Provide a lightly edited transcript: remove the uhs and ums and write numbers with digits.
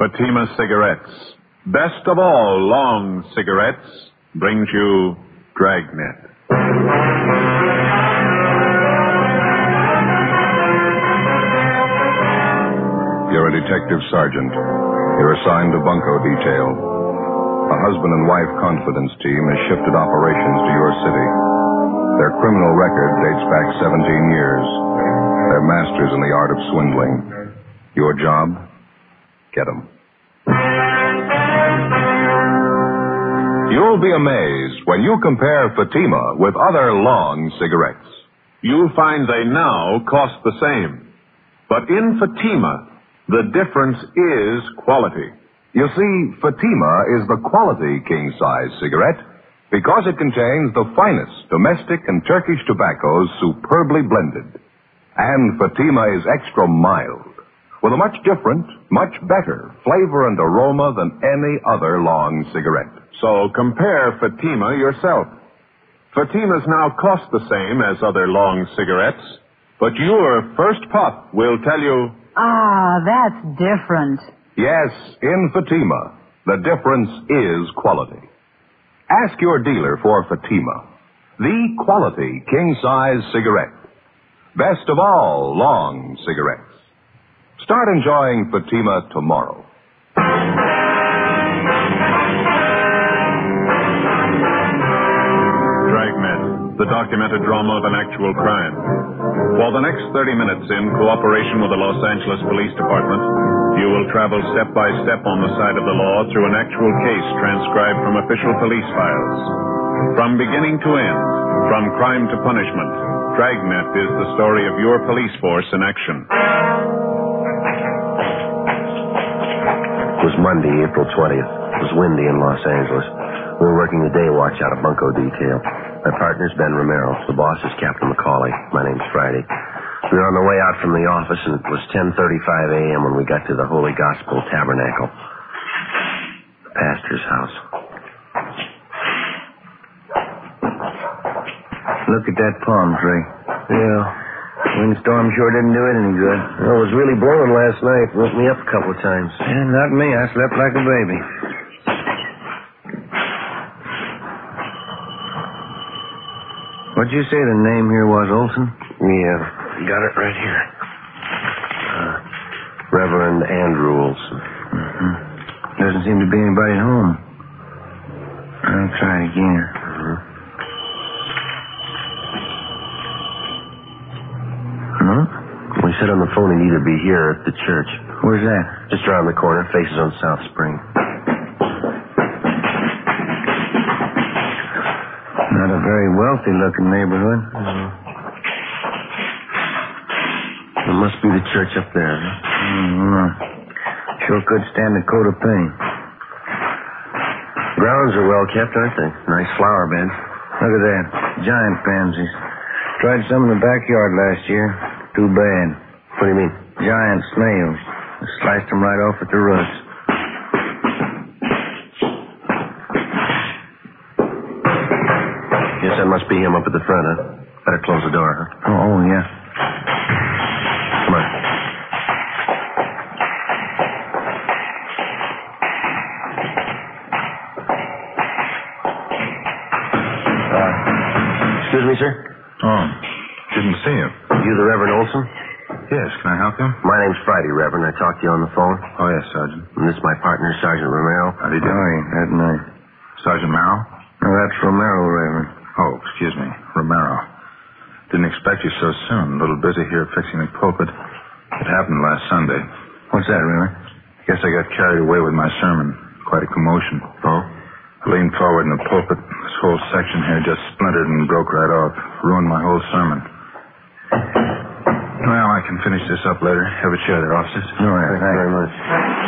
Fatima Cigarettes, best of all long cigarettes, brings you Dragnet. You're a detective sergeant. You're assigned to bunco detail. A husband and wife confidence team has shifted operations to your city. Their criminal record dates back 17 years. They're masters in the art of swindling. Your job? Get them. You'll be amazed when you compare Fatima with other long cigarettes. You'll find they now cost the same. But in Fatima, the difference is quality. You see, Fatima is the quality king-size cigarette because it contains the finest domestic and Turkish tobaccos superbly blended. And Fatima is extra mild, with a much different, much better flavor and aroma than any other long cigarette. So compare Fatima yourself. Fatimas now cost the same as other long cigarettes, but your first puff will tell you... Ah, that's different. Yes, in Fatima, the difference is quality. Ask your dealer for Fatima, the quality king-size cigarette. Best of all long cigarettes. Start enjoying Fatima tomorrow. Dragnet, the documented drama of an actual crime. For the next 30 minutes, in cooperation with the Los Angeles Police Department, you will travel step by step on the side of the law through an actual case transcribed from official police files. From beginning to end, from crime to punishment, Dragnet is the story of your police force in action. It was Monday, April 20th. It was windy in Los Angeles. We were working the day watch out of bunco detail. My partner's Ben Romero. The boss is Captain McCauley. My name's Friday. We were on the way out from the office, and it was 10:35 a.m. when we got to the Holy Gospel Tabernacle, the pastor's house. Look at that palm tree. Yeah. Windstorm sure didn't do it any good. Well, it was really blowing last night. Woke me up a couple of times. And not me. I slept like a baby. What'd you say the name here was, Olson? Yeah, got it right here. Reverend Andrew Olson. Mm-hmm. Doesn't seem to be anybody at home. I'll try it again. Mm-hmm. No? We said on the phone he'd either be here or at the church. Where's that? Just around the corner, faces on South Spring. Not a very wealthy-looking neighborhood. It must be the church up there, huh? Mm-hmm. Sure could stand a coat of paint. Grounds are well kept, aren't they? Nice flower beds. Look at that. Giant pansies. Tried some in the backyard last year. Too bad. What do you mean? Giant snails. Sliced them right off at the roots. Guess that must be him up at the front, huh? Better close the door, huh? Oh, yeah. Come on. Excuse me, sir? Oh, didn't see you. You the Reverend Olson? Yes, can I help you? My name's Friday, Reverend. I talked to you on the phone. Oh, yes, Sergeant. And this is my partner, Sergeant Romero. How do you do? Oh, yeah, that night. Sergeant Merrill? No, that's Romero, Reverend. Oh, excuse me, Romero. Didn't expect you so soon. A little busy here fixing the pulpit. It happened last Sunday. What's that, Reverend? Guess I got carried away with my sermon. Quite a commotion. Oh? I leaned forward in the pulpit. This whole section here just splintered and broke right off. Ruined my whole sermon. Well, I can finish this up later. Have a chair there, officers. All right, Thank you very much.